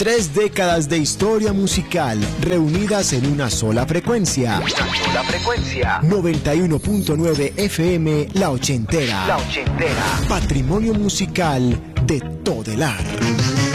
3 décadas de historia musical reunidas en una sola frecuencia. 91.9 FM La Ochentera. Patrimonio musical de Todelar.